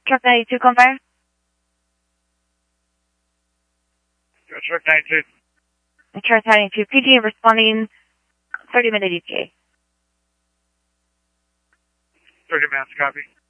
Truck 92, come fire. Truck 92. Truck 92, PG responding 30-minute ETA. 30 minutes, copy.